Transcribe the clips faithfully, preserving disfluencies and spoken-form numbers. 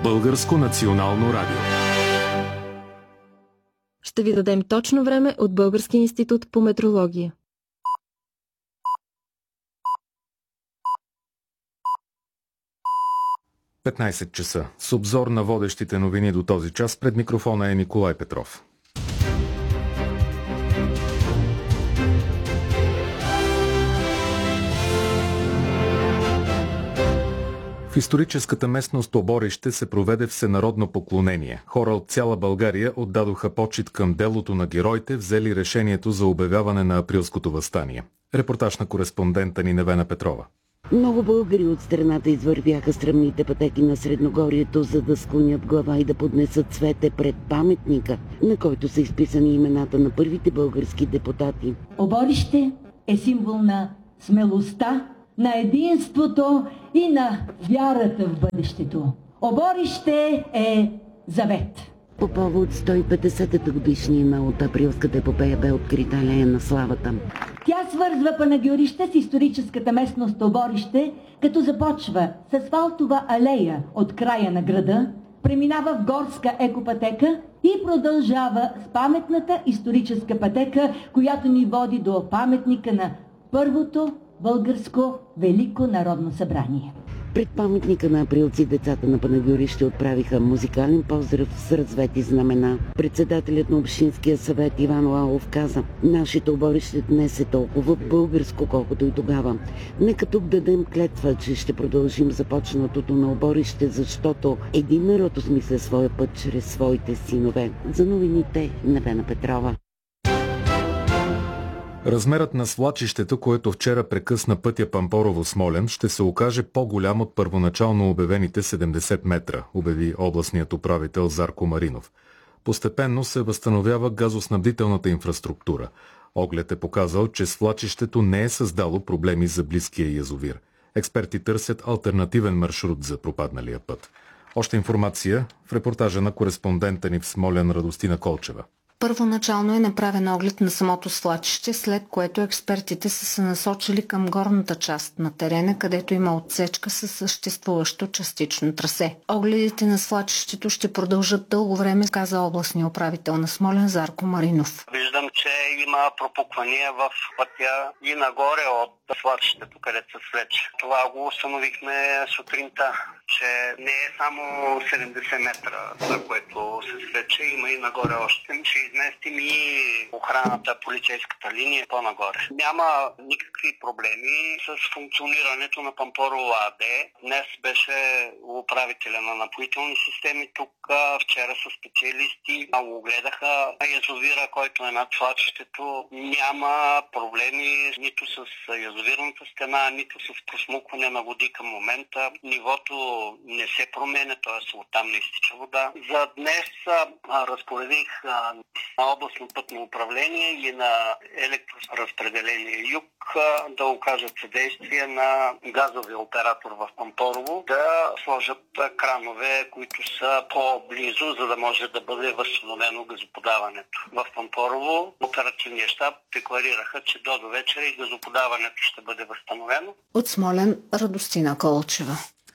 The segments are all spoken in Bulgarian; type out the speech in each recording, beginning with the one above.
Българско национално радио. Ще ви дадем точно време от Българския институт по метрология. петнайсет часа. С обзор на водещите новини до този час пред микрофона е Николай Петров. В историческата местност Оборище се проведе всенародно поклонение. Хора от цяла България отдадоха почит към делото на героите, взели решението за обявяване на априлското въстание. Репортаж на кореспондента ни Невена Петрова. Много българи от страната извървяха стръмните пътеки на Средногорието, за да склонят глава и да поднесат цвете пред паметника, на който са изписани имената на първите български депутати. Оборище е символ на смелостта, на единството и на вярата в бъдещето. Оборище е завет. По повод сто и петдесетата годишнина от априлската епопея бе открита алея на славата. Тя свързва Панагюрище с историческата местност Оборище, като започва с асфалтова алея от края на града, преминава в горска екопътека и продължава с паметната историческа пътека, която ни води до паметника на първото българско Велико народно събрание. Пред паметника на априлци децата на Панагюрище отправиха музикален поздрав с развети знамена. Председателят на Общинския съвет Иван Лалов каза: „Нашето Оборище днес е толкова българско, колкото и тогава. Нека тук дадем клетва, че ще продължим започнатото на Оборище, защото един народ осмисля своя път чрез своите синове“. За новините Невена Петрова. Размерът на свлачището, което вчера прекъсна пътя Пампорово-Смолян, ще се окаже по-голям от първоначално обявените седемдесет метра, обяви областният управител Зарко Маринов. Постепенно се възстановява газоснабдителната инфраструктура. Оглед е показал, че свлачището не е създало проблеми за близкия язовир. Експерти търсят алтернативен маршрут за пропадналия път. Още информация в репортажа на кореспондента ни в Смолян Радостина Колчева. Първоначално е направен оглед на самото свлачище, след което експертите са се насочили към горната част на терена, където има отсечка със съществуващо частично трасе. Огледите на свлачището ще продължат дълго време, каза областния управител на Смолян Зарко Маринов. Виждам, че има пропуквания в пътя и нагоре от свлачището, където се свлече. Това го установихме сутринта, че не е само седемдесет метра, за което се свлече, има и нагоре още. Ще изместим и охраната, полицейската линия по-нагоре. Няма никакви проблеми с функционирането на Пампорово АД. Днес беше управителя на напоителни системи тук, вчера са специалисти, огледаха язовира, който е над свлачището. Няма проблеми нито с язовирната стена, нито с просмукване на води към момента. Нивото не се променя, т.е. оттам не изтича вода. За днес разпоредих на областно пътно управление и на електроразпределение Юг да окажат съдействие на газовия оператор в Пампорово да сложат кранове, които са по-близо, за да може да бъде възстановено газоподаването. В Пампорово оперативния щаб декларираха, че до довечера и газоподаването ще бъде възстановено. От Смолян Радостина Колчева.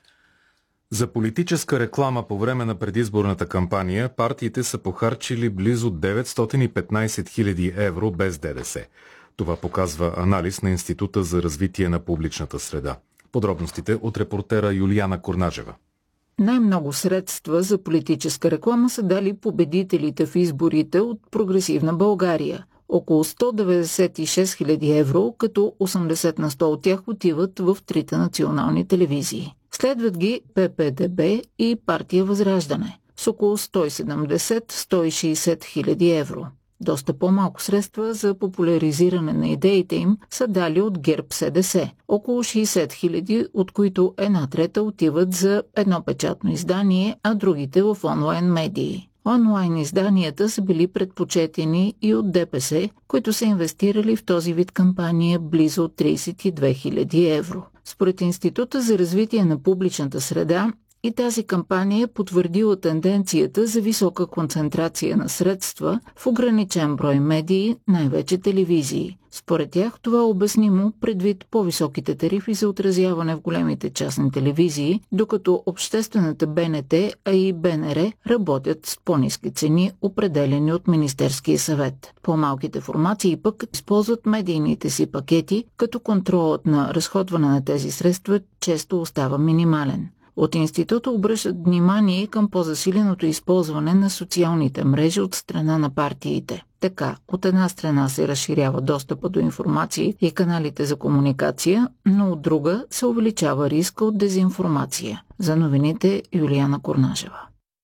За политическа реклама по време на предизборната кампания партиите са похарчили близо деветстотин и петнайсет хиляди евро без ДДС. Това показва анализ на Института за развитие на публичната среда. Подробностите от репортера Юлияна Корнажева. Най-много средства за политическа реклама са дали победителите в изборите от Прогресивна България. Около сто деветдесет и шест хиляди евро, като осемдесет на сто от тях отиват в трите национални телевизии. Следват ги ППДБ и партия Възраждане с около сто и седемдесет до сто и шейсет хиляди евро. Доста по-малко средства за популяризиране на идеите им са дали от ГЕРБ СДС. Около шейсет хиляди, от които една трета отиват за едно печатно издание, а другите в онлайн медии. Онлайн изданията са били предпочетени и от ДПС, които са инвестирали в този вид кампания близо трийсет и две хиляди евро. Според Института за развитие на публичната среда, И тази кампания е потвърдила тенденцията за висока концентрация на средства в ограничен брой медии, най-вече телевизии. Според тях това е обяснимо предвид по-високите тарифи за отразяване в големите частни телевизии, докато обществената Б Н Т, а и Б Н Р работят с по-ниски цени, определени от Министерския съвет. По-малките формации пък използват медийните си пакети, като контролът на разходване на тези средства често остава минимален. От института обръщат внимание към по-засиленото използване на социалните мрежи от страна на партиите. Така, от една страна се разширява достъпа до информации и каналите за комуникация, но от друга се увеличава риска от дезинформация. За новините Юлияна Корнажева.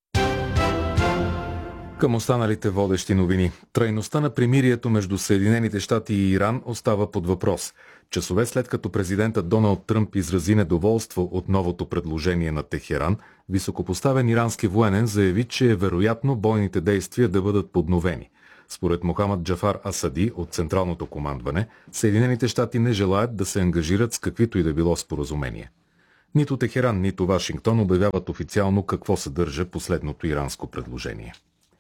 Към останалите водещи новини. Трайността на примирието между Съединените щати и Иран остава под въпрос. Часове след като президентът Доналд Тръмп изрази недоволство от новото предложение на Техеран, високопоставен ирански военен заяви, че е вероятно бойните действия да бъдат подновени. Според Мохамад Джафар Асади от Централното командване, Съединените щати не желаят да се ангажират с каквито и да било споразумение. Нито Техеран, нито Вашингтон обявяват официално какво съдържа последното иранско предложение.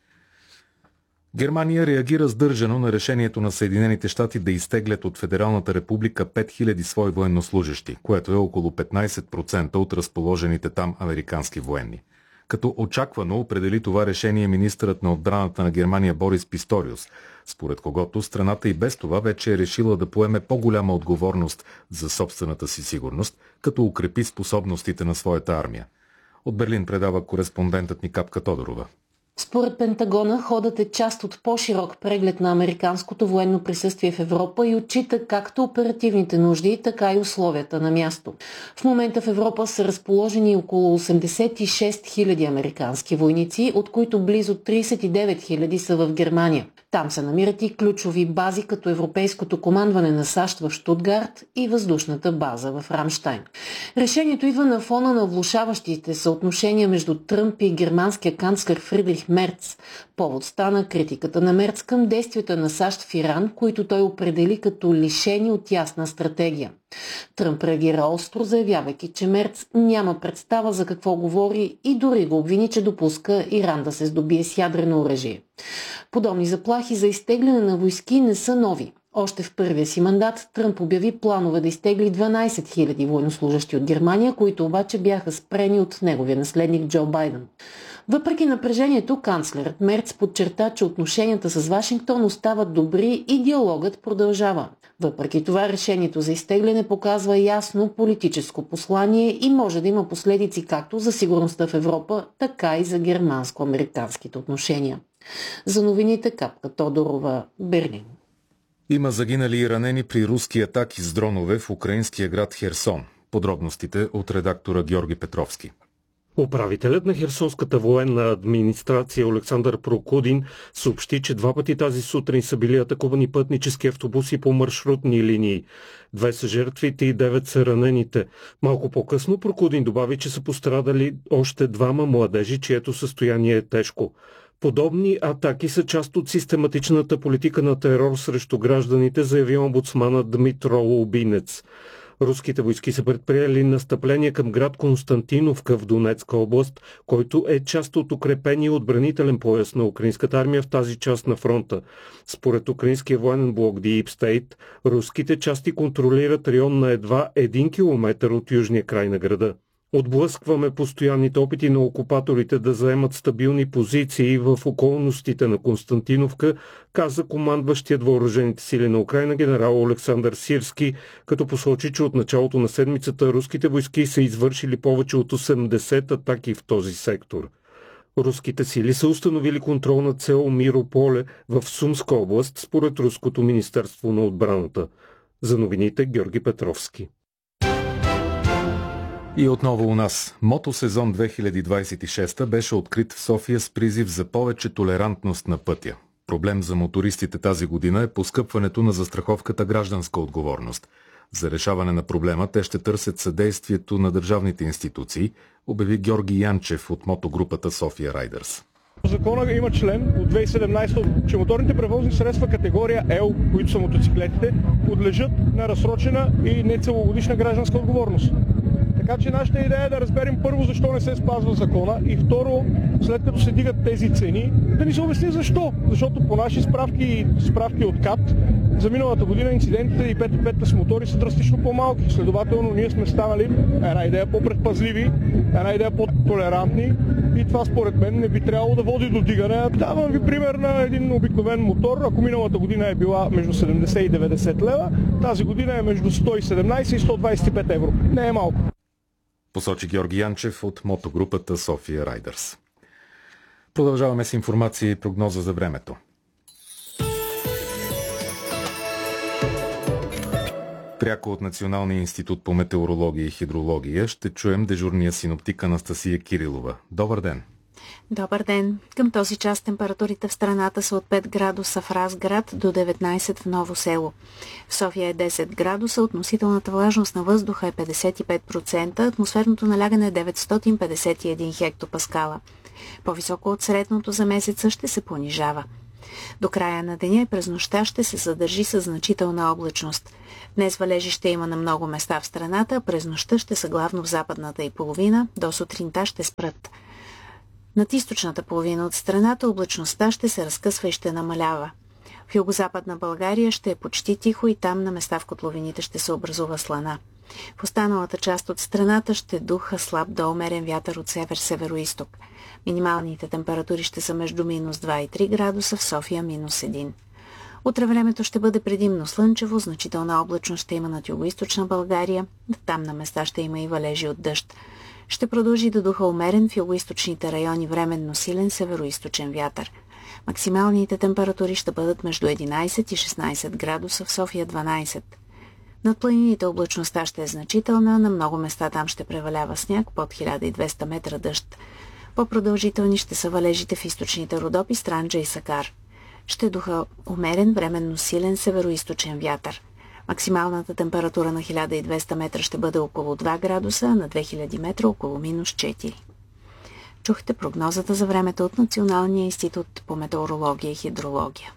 Германия реагира сдържано на решението на Съединените щати да изтеглят от Федералната република пет хиляди свои военнослужещи, което е около петнайсет процента от разположените там американски военни. Като очаквано определи това решение министърът на отбраната на Германия Борис Писториус, според когото страната и без това вече е решила да поеме по-голяма отговорност за собствената си сигурност, като укрепи способностите на своята армия. От Берлин предава кореспондентът ни Капка Тодорова. Според Пентагона, ходът е част от по-широк преглед на американското военно присъствие в Европа и отчита както оперативните нужди, така и условията на място. В момента в Европа са разположени около осемдесет и шест хиляди американски войници, от които близо трийсет и девет хиляди са в Германия. Там се намират и ключови бази, като Европейското командване на САЩ в Штутгарт и въздушната база в Рамштайн. Решението идва на фона на влошаващите съотношения между Тръмп и германския канцлер Фридрих Мерц. Повод стана критиката на Мерц към действията на САЩ в Иран, които той определи като лишени от ясна стратегия. Тръмп реагира остро, заявявайки, че Мерц няма представа за какво говори и дори го обвини, че допуска Иран да се здобие с ядрено оръжие. Подобни заплахи за изтегляне на войски не са нови. Още в първия си мандат Тръмп обяви планове да изтегли дванайсет хиляди военнослужещи от Германия, които обаче бяха спрени от неговия наследник Джо Байден. Въпреки напрежението, канцлерът Мерц подчерта, че отношенията с Вашингтон остават добри и диалогът продължава. Въпреки това, решението за изтегляне показва ясно политическо послание и може да има последици както за сигурността в Европа, така и за германско-американските отношения. За новините Капка Тодорова, Берлин. Има загинали и ранени при руски атаки с дронове в украинския град Херсон. Подробностите от редактора Георги Петровски. Управителят на Херсонската военна администрация Олександър Прокудин съобщи, че два пъти тази сутрин са били атакувани пътнически автобуси по маршрутни линии. Две са жертвите и девет са ранените. Малко по-късно Прокудин добави, че са пострадали още двама младежи, чието състояние е тежко. Подобни атаки са част от систематичната политика на терор срещу гражданите, заяви омбудсмана Дмитро Лубинец. Руските войски са предприели настъпление към град Константиновка в Донецка област, който е част от укрепения отбранителен пояс на украинската армия в тази част на фронта. Според украинския военен блог Deep State, руските части контролират район на едва един километър от южния край на града. Отблъскваме постоянните опити на окупаторите да заемат стабилни позиции в околностите на Константиновка, каза командващият въоръжените сили на Украйна генерал Олександър Сирски, като посочи, че от началото на седмицата руските войски са извършили повече от осемдесет атаки в този сектор. Руските сили са установили контрол над село Мирополе в Сумска област, според Руското министерство на отбраната. За новините Георги Петровски. И отново у нас. Мотосезон две хиляди двадесет и шеста беше открит в София с призив за повече толерантност на пътя. Проблем за мотористите тази година е поскъпването на застраховката гражданска отговорност. За решаване на проблема те ще търсят съдействието на държавните институции, обяви Георги Янчев от мотогрупата София Райдърс. В закона има член от две хиляди и седемнадесета, че моторните превозни средства категория L, които са мотоциклетите, подлежат на разсрочена и нецелогодишна гражданска отговорност. Така че нашата идея е да разберем първо защо не се спазва закона и второ, след като се дигат тези цени, да ни се обясни защо. Защото по наши справки и справки от КАТ, за миналата година инцидентите и пет пет с мотори са драстично по-малки. Следователно ние сме станали една идея по-предпазливи, една идея по-толерантни и това според мен не би трябвало да води до дигане. Давам ви пример на един обикновен мотор. Ако миналата година е била между седемдесет и деветдесет лева, тази година е между сто и седемнадесет и сто двадесет и пет евро. Не е малко. Посочи Георги Янчев от мотогрупата София Райдърс. Продължаваме с информация и прогноза за времето. Пряко от Националния институт по метеорология и хидрология ще чуем дежурния синоптик Анастасия Кирилова. Добър ден! Добър ден! Към този час температурите в страната са от пет градуса в Разград до деветнадесет в Ново село. В София е десет градуса, относителната влажност на въздуха е петдесет и пет процента, атмосферното налягане е деветстотин петдесет и един хектопаскала. По-високо от средното за месеца ще се понижава. До края на деня и през нощта ще се задържи със значителна облачност. Днес валежи ще има на много места в страната, а през нощта ще са главно в западната и половина, до сутринта ще спрат. Над източната половина от страната облачността ще се разкъсва и ще намалява. В югозападна България ще е почти тихо и там на места в котловините ще се образува слана. В останалата част от страната ще духа слаб до умерен вятър от север-североизток. Минималните температури ще са между минус два и три градуса, в София минус един. Утре времето ще бъде предимно слънчево, значителна облачност ще има над югоизточна България, там на места ще има и валежи от дъжд. Ще продължи да духа умерен в югоизточните райони временно силен североизточен вятър. Максималните температури ще бъдат между единадесет и шестнадесет градуса, в София дванадесет. Над планините облачността ще е значителна, на много места там ще превалява сняг, под хиляда и двеста метра дъжд. По-продължителни ще са валежите в източните Родопи, Странджа и Сакар. Ще духа умерен, временно силен североизточен вятър. Максималната температура на хиляда и двеста метра ще бъде около два градуса, а на две хиляди метра около минус четири. Чухте прогнозата за времето от Националния институт по метеорология и хидрология.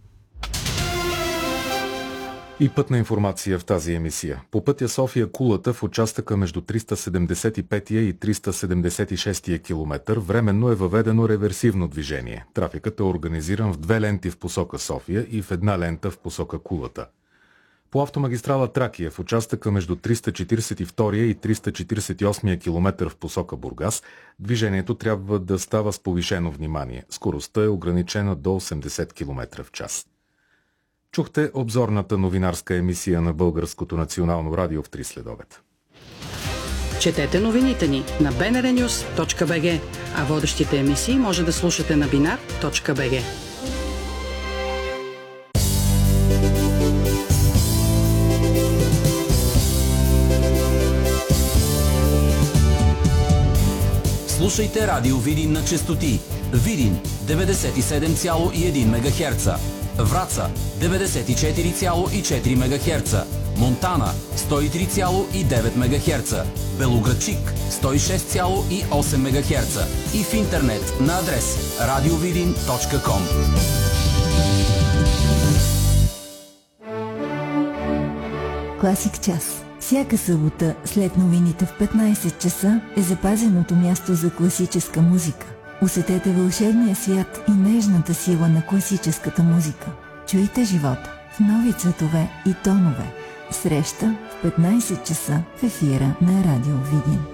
И пътна информация в тази емисия. По пътя София-Кулата в участъка между триста седемдесет и пети и триста седемдесет и шести километър временно е въведено реверсивно движение. Трафикът е организиран в две ленти в посока София и в една лента в посока Кулата. По автомагистрала Тракия в участъка между триста четиридесет и втори и триста четиридесет и осми километър в посока Бургас движението трябва да става с повишено внимание. Скоростта е ограничена до осемдесет километра в час. Чухте обзорната новинарска емисия на Българското национално радио в три следобед. Четете новините ни на би ен ар нюз точка би джи, а водещите емисии може да слушате на бинар точка би джи. Слушайте Радио Видин на честоти Видин деветдесет и седем цяло и едно мегахерца, Враца деветдесет и четири цяло и четири мегахерца, Монтана сто и три цяло и девет мегахерца, Белоградчик сто и шест цяло и осем мегахерца и в интернет на адрес радиовидин точка ком. Класик час. Всяка събота след новините в петнадесет часа е запазеното място за класическа музика. Усетете вълшебния свят и нежната сила на класическата музика. Чуйте живота в нови цветове и тонове. Среща в петнадесет часа в ефира на Радио Видин.